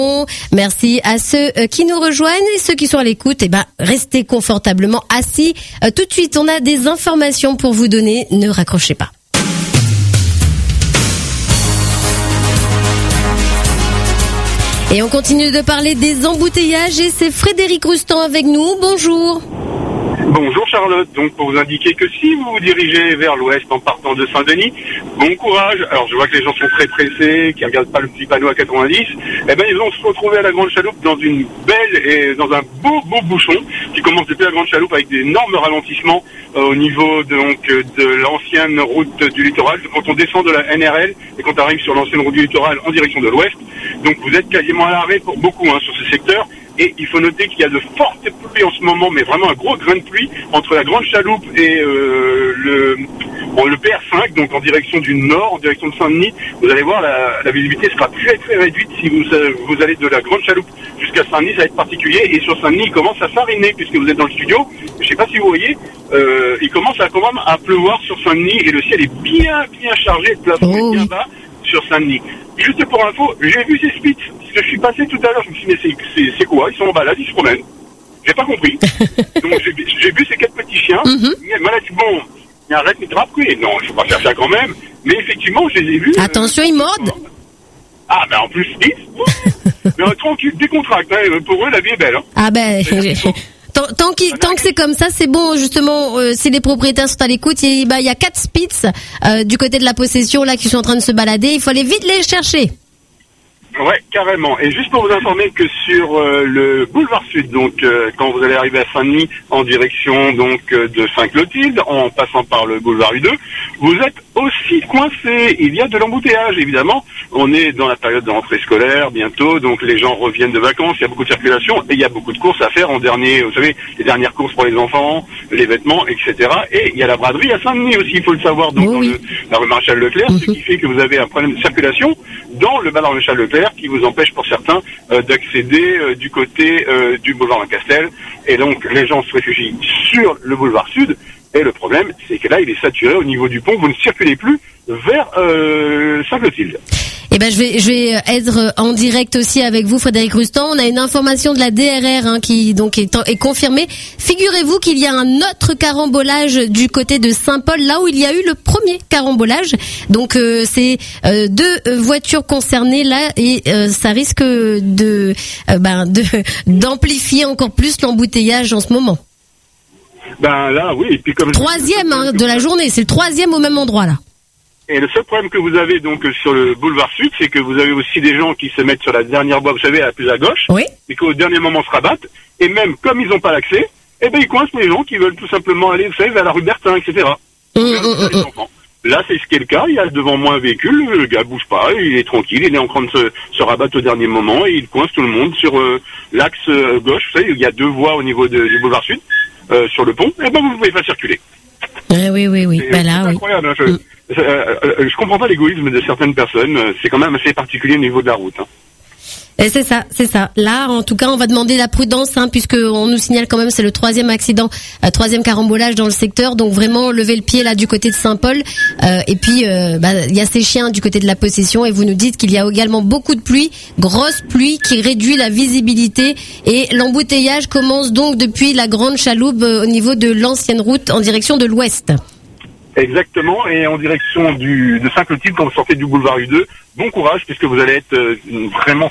Merci à ceux qui nous rejoignent et ceux qui sont à l'écoute. Restez confortablement assis. Tout de suite, on a des informations pour vous donner. Ne raccrochez pas. Et on continue de parler des embouteillages et c'est Frédéric Roustan avec nous. Bonjour. Bonjour Charlotte, donc pour vous indiquer que si vous vous dirigez vers l'ouest en partant de Saint-Denis, bon courage. Alors je vois que les gens sont très pressés, qui regardent pas le petit panneau à 90, ils vont se retrouver à la Grande Chaloupe dans une belle et dans un beau bouchon qui commence depuis la Grande Chaloupe avec d'énormes ralentissements au niveau de l'ancienne route du littoral. Quand on descend de la NRL et quand on arrive sur l'ancienne route du littoral en direction de l'ouest, donc vous êtes quasiment à l'arrêt pour beaucoup sur ce secteur. Et il faut noter qu'il y a de fortes pluies en ce moment, mais vraiment un gros grain de pluie entre la Grande Chaloupe et le PR5, donc en direction du nord, en direction de Saint-Denis. Vous allez voir, la visibilité sera très réduite si vous allez de la Grande Chaloupe jusqu'à Saint-Denis, ça va être particulier. Et sur Saint-Denis, il commence à fariner puisque vous êtes dans le studio. Je ne sais pas si vous voyez, il commence quand même à pleuvoir sur Saint-Denis et le ciel est bien chargé, le plafond est bien bas sur Saint-Denis. Juste pour info, j'ai vu ces spitz, parce que je suis passé tout à l'heure, je me suis dit, mais c'est quoi? Ils sont en balade, ils se promènent. J'ai pas compris. Donc j'ai vu ces 4 petits chiens, mais moi là, bon, il y a un rythme de draperie. Non, je vais pas faire ça quand même, mais effectivement, je les ai vus. Attention, ils mordent. Ah, en plus, spitz, mais tranquille, décontracte, pour eux, la vie est belle. Tant que c'est comme ça, c'est bon. Justement, si les propriétaires sont à l'écoute, il y a 4 spitz du côté de la possession là qui sont en train de se balader. Il faut aller vite les chercher. Ouais, carrément. Et juste pour vous informer que sur le boulevard Sud, donc quand vous allez arriver à Saint-Denis en direction de Saint-Clotilde, en passant par le boulevard U2, vous êtes aussi coincé. Il y a de l'embouteillage, évidemment. On est dans la période de rentrée scolaire bientôt, donc les gens reviennent de vacances, il y a beaucoup de circulation et il y a beaucoup de courses à faire en dernier, vous savez, les dernières courses pour les enfants, les vêtements, etc. Et il y a la braderie à Saint-Denis aussi, il faut le savoir, donc dans la rue Maréchal Leclerc, ce qui fait que vous avez un problème de circulation dans le bas Maréchal Leclerc qui vous empêche pour certains d'accéder du côté du boulevard Lancastel. Et donc les gens se réfugient sur le boulevard Sud. Et le problème, c'est que là, il est saturé au niveau du pont. Vous ne circulez plus vers Saint-Clotilde. Je vais être en direct aussi avec vous, Frédéric Roustan. On a une information de la DRR qui donc est confirmée. Figurez-vous qu'il y a un autre carambolage du côté de Saint-Paul, là où il y a eu le premier carambolage. Donc c'est 2 voitures concernées là et ça risque d'amplifier encore plus l'embouteillage en ce moment. Là, oui. Et puis comme troisième de la journée, c'est le 3e au même endroit là. Et le seul problème que vous avez donc sur le boulevard Sud, c'est que vous avez aussi des gens qui se mettent sur la dernière voie, vous savez, la plus à gauche, et qu'au dernier moment se rabattent, et même comme ils n'ont pas l'accès, ils coincent les gens qui veulent tout simplement aller, vous savez, vers la rue Bertin, etc. Là, c'est ce qui est le cas, il y a devant moi un véhicule, le gars bouge pas, il est tranquille, il est en train de se rabattre au dernier moment, et il coince tout le monde sur l'axe gauche, vous savez, il y a 2 voies au niveau du boulevard Sud, sur le pont, vous ne pouvez pas circuler. Oui. C'est incroyable. Je comprends pas l'égoïsme de certaines personnes. C'est quand même assez particulier au niveau de la route. Et c'est ça. Là, en tout cas, on va demander la prudence, puisque on nous signale quand même c'est le 3e accident, 3e carambolage dans le secteur. Donc vraiment, levez le pied là du côté de Saint-Paul. Et puis, il y a ces chiens du côté de la possession. Et vous nous dites qu'il y a également beaucoup de pluie, grosse pluie qui réduit la visibilité. Et l'embouteillage commence donc depuis la Grande Chaloupe au niveau de l'ancienne route en direction de l'ouest. Exactement, et en direction de Saint-Clotilde, quand vous sortez du boulevard U2, bon courage puisque vous allez être vraiment